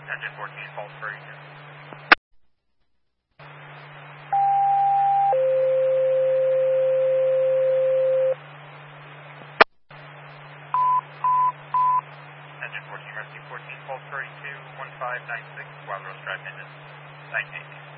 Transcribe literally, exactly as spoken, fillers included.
Engine fourteen, fault thirty-two. Engine fourteen, rescue fourteen, fault thirty-two, one five nine six, Wild Rose Drive engine, nineteen.